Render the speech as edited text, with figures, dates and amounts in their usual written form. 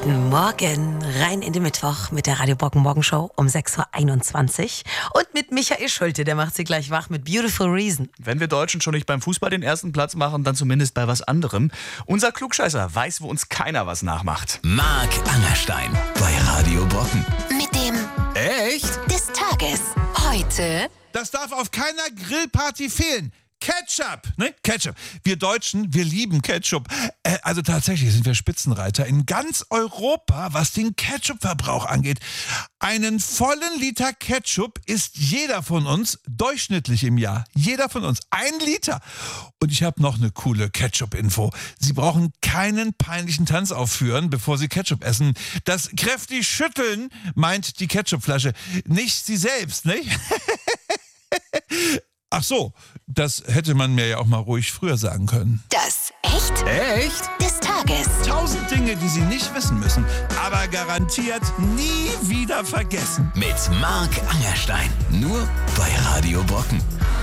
Guten Morgen, rein in den Mittwoch mit der Radio Brocken Morgenshow um 6.21 Uhr. Und mit Michael Schulte, der macht sie gleich wach mit Beautiful Reason. Wenn wir Deutschen schon nicht beim Fußball den ersten Platz machen, dann zumindest bei was anderem. Unser Klugscheißer weiß, wo uns keiner was nachmacht. Marc Angerstein bei Radio Brocken. Mit dem Echt? des Tages. Heute Das darf auf keiner Grillparty fehlen. Ketchup, ne? Ketchup. Wir Deutschen, wir lieben Ketchup. Also tatsächlich sind wir Spitzenreiter in ganz Europa, was den Ketchup-Verbrauch angeht. Einen vollen Liter Ketchup isst jeder von uns durchschnittlich im Jahr. Jeder von uns. 1 Liter. Und ich habe noch eine coole Ketchup-Info. Sie brauchen keinen peinlichen Tanz aufführen, bevor Sie Ketchup essen. Das kräftig Schütteln meint die Ketchupflasche. Nicht Sie selbst, nicht? Ach so, das hätte man mir ja auch mal ruhig früher sagen können. das Echt des Tages. 1000 Dinge, die Sie nicht wissen müssen, aber garantiert nie wieder vergessen. Mit Marc Angerstein. Nur bei Radio Brocken.